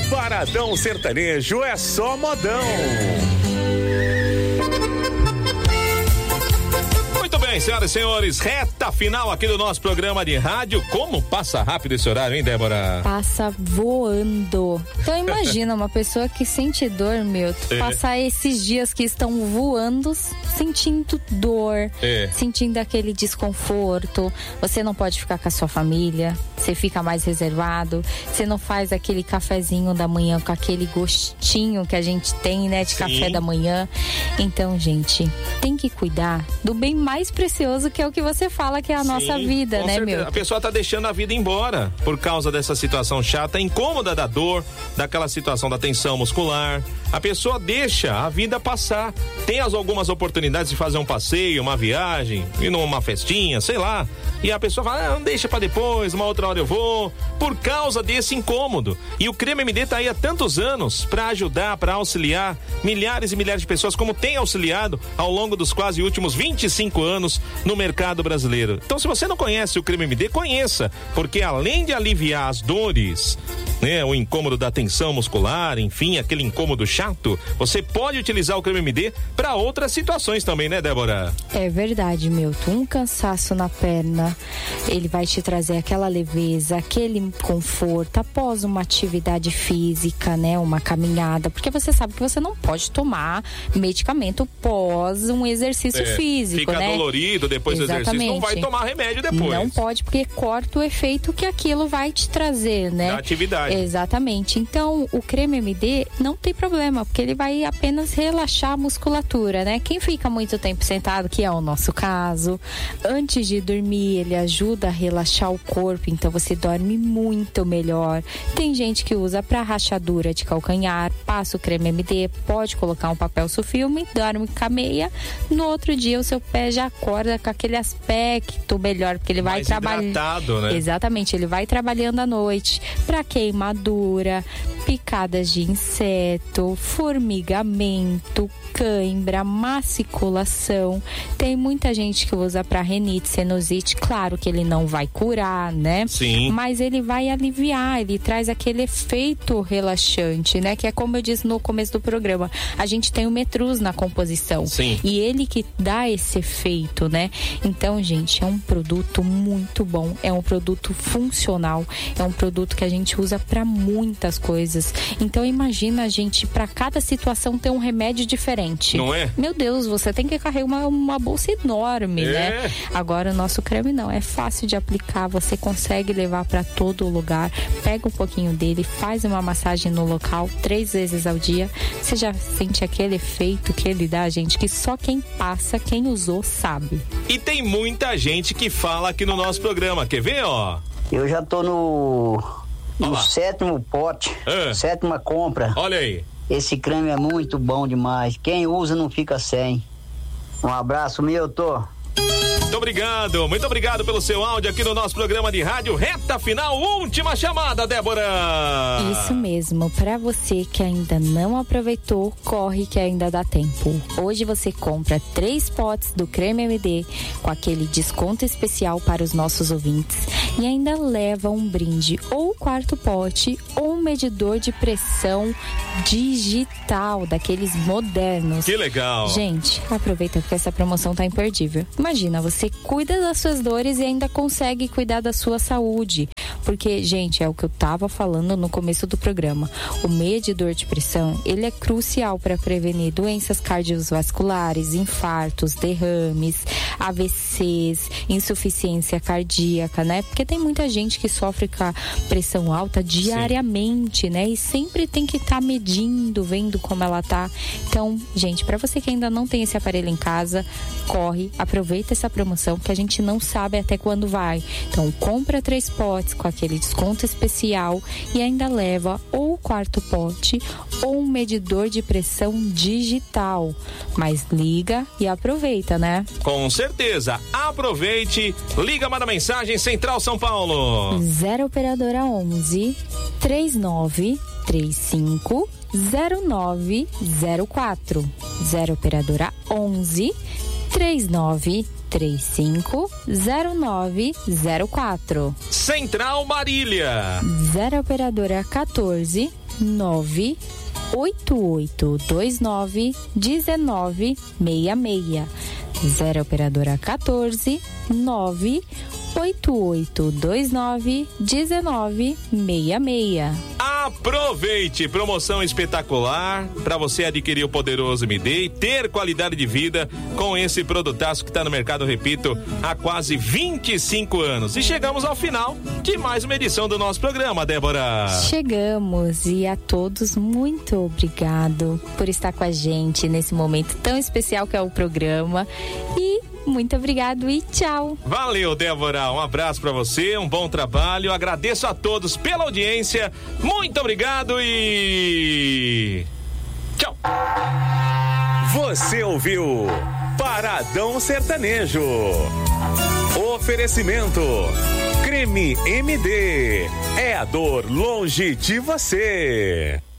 Paradão Sertanejo é só modão. Muito bem, senhoras e senhores, reta final aqui do nosso programa de rádio. Como passa rápido esse horário, hein, Débora? Passa voando. Então imagina uma pessoa que sente dor, passar esses dias que estão voando, sentindo dor, sentindo aquele desconforto. Você não pode ficar com a sua família, você fica mais reservado, você não faz aquele cafezinho da manhã com aquele gostinho que a gente tem, né, de café da manhã. Então, gente, tem que cuidar do bem mais precioso, que é o que você fala, que é a nossa vida, né, certeza. meu? A pessoa tá deixando a vida embora por causa dessa situação chata, incômoda da dor, daquela situação da tensão muscular. A pessoa deixa a vida passar. Tem algumas oportunidades de fazer um passeio, uma viagem, ir numa festinha, sei lá. E a pessoa fala, não, deixa pra depois, uma outra hora eu vou, por causa desse incômodo. E o Creme MD tá aí há tantos anos pra ajudar, pra auxiliar milhares e milhares de pessoas, como tem auxiliado ao longo dos quase últimos 25 anos no mercado brasileiro. Então, se você não conhece o Creme MD, conheça, porque além de aliviar as dores, né, o incômodo da tensão muscular, enfim, aquele incômodo chato, você pode utilizar o Creme MD para outras situações também, né, Débora? É verdade, Milton. Um cansaço na perna, ele vai te trazer aquela leveza, aquele conforto após uma atividade física, né, uma caminhada, porque você sabe que você não pode tomar medicamento pós um exercício físico, fica né? dolorido depois do exercício, não vai tomar remédio depois. Não pode, porque corta o efeito que aquilo vai te trazer, né? Da atividade. Exatamente. Então, o Creme MD não tem problema, porque ele vai apenas relaxar a musculatura, né? Quem fica muito tempo sentado, que é o nosso caso, antes de dormir, ele ajuda a relaxar o corpo, então você dorme muito melhor. Tem gente que usa para rachadura de calcanhar, passa o Creme MD, pode colocar um papel sulfilme, dorme com a meia, no outro dia o seu pé já acorda com aquele aspecto melhor, porque ele vai trabalhando, né? Exatamente, ele vai trabalhando à noite para queimadura, picadas de inseto, formigamento, cãibra, maciculação. Tem muita gente que usa para renite, sinusite. Claro que ele não vai curar, né? Sim. Mas ele vai aliviar, ele traz aquele efeito relaxante, né? Que é como eu disse no começo do programa, a gente tem o Metrus na composição. Sim. E ele que dá esse efeito, né? Então, gente, é um produto muito bom, é um produto funcional, é um produto que a gente usa para muitas coisas. Então, imagina a gente, para cada situação, ter um remédio diferente. Não é? Meu Deus, você tem que carregar uma bolsa enorme, né? Agora, o nosso creme não, é fácil de aplicar, você consegue levar para todo lugar, pega um pouquinho dele, faz uma massagem no local 3 vezes ao dia, você já sente aquele efeito que ele dá, gente, que só quem passa, quem usou, sabe. E tem muita gente que fala aqui no nosso programa, quer ver, ó? Eu já tô no 7º pote, 7ª compra. Olha aí. Esse creme é muito bom demais. Quem usa não fica sem. Um abraço, Milton. Muito obrigado pelo seu áudio aqui no nosso programa de rádio. Reta final, última chamada, Débora. Isso mesmo, para você que ainda não aproveitou, corre que ainda dá tempo. Hoje você compra 3 potes do Creme MD com aquele desconto especial para os nossos ouvintes e ainda leva um brinde, ou 4º pote, ou um medidor de pressão digital, daqueles modernos. Que legal. Gente, aproveita porque essa promoção tá imperdível. Imagina, você cuida das suas dores e ainda consegue cuidar da sua saúde. Porque, gente, é o que eu tava falando no começo do programa. O medidor de pressão, ele é crucial para prevenir doenças cardiovasculares, infartos, derrames, AVCs, insuficiência cardíaca, né? Porque tem muita gente que sofre com a pressão alta diariamente, né? E sempre tem que estar medindo, vendo como ela tá. Então, gente, para você que ainda não tem esse aparelho em casa, corre, aproveita essa promoção que a gente não sabe até quando vai. Então, compra 3 potes com aquele desconto especial e ainda leva ou o 4º pote ou um medidor de pressão digital. Mas liga e aproveita, né? Com certeza, aproveite. Liga, manda mensagem, Central São Paulo. 0 operadora 11 3935 0904. 0 operadora 11 3935 0904. Central Marília. 0 operadora 14 988291966. 0 operadora 14 988291966. Aproveite, promoção espetacular para você adquirir o poderoso MD e ter qualidade de vida com esse produtaço que está no mercado, repito, há quase 25 anos. E chegamos ao final de mais uma edição do nosso programa, Débora. Chegamos, e a todos muito obrigado por estar com a gente nesse momento tão especial que é o programa. E muito obrigado e tchau. Valeu, Débora. Um abraço pra você, um bom trabalho. Agradeço a todos pela audiência. Muito obrigado e tchau. Você ouviu Paradão Sertanejo. Oferecimento Creme MD. É a dor longe de você.